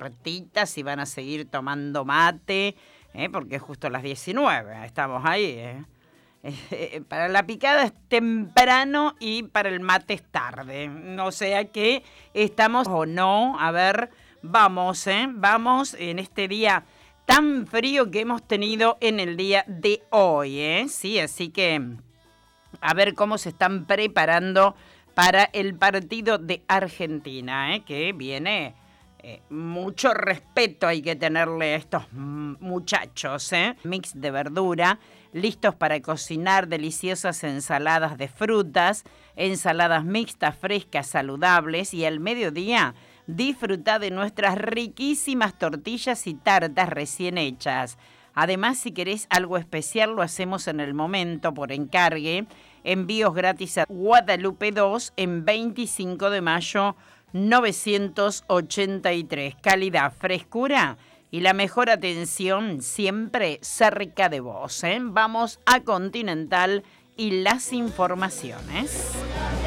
tortitas y van a seguir tomando mate, porque es justo las 19, estamos ahí. Para la picada es temprano y para el mate es tarde. O sea que estamos o no, a ver, vamos en este día tan frío que hemos tenido en el día de hoy, Sí, así que a ver cómo se están preparando para el partido de Argentina, que viene mucho respeto hay que tenerle a estos muchachos, Mix de verdura, listos para cocinar deliciosas ensaladas de frutas, ensaladas mixtas, frescas, saludables, y al mediodía disfruta de nuestras riquísimas tortillas y tartas recién hechas. Además, si querés algo especial, lo hacemos en el momento por encargue. Envíos gratis a Guadalupe 2 en 25 de mayo 983. Calidad, frescura y la mejor atención siempre cerca de vos. Vamos a Continental y las informaciones.